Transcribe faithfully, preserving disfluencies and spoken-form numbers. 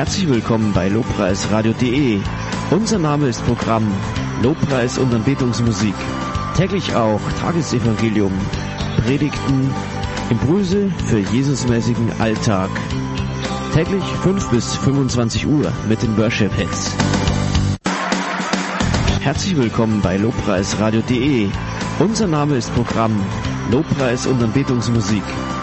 Herzlich willkommen bei lobpreisradio punkt de. Unser Name ist Programm Lobpreis und Anbetungsmusik. Täglich auch Tagesevangelium, Predigten, Impulse für Jesusmäßigen Alltag. Täglich fünf bis fünfundzwanzig Uhr mit den Worship Hits. Herzlich willkommen bei lobpreisradio punkt de. Unser Name ist Programm Lobpreis und Anbetungsmusik.